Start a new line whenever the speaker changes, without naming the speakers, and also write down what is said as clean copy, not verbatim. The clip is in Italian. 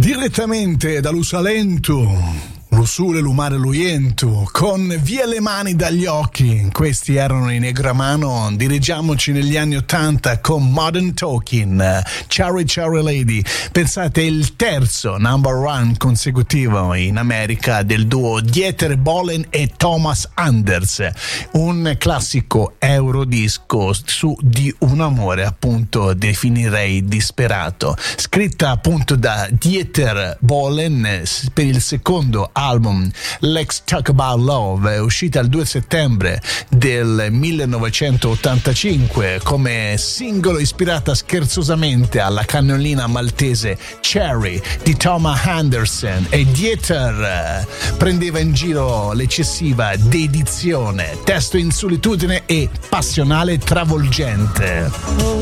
Direttamente dall'Usalento, Lusule Lumare Luientu, con Via le mani dagli occhi. Questi erano i Negramano. Dirigiamoci negli anni '80 con Modern Talking, Cherry Cherry Lady. Pensate, il terzo number one consecutivo in America del duo Dieter Bohlen e Thomas Anders, un classico eurodisco su di un amore appunto definirei disperato, scritta appunto da Dieter Bohlen per il secondo album Let's Talk About Love, uscita il 2 settembre del 1985 come singolo ispirata scherzosamente alla cannellina maltese Cherry di Thomas Anderson, e Dieter prendeva in giro l'eccessiva dedizione, testo in solitudine e passionale travolgente.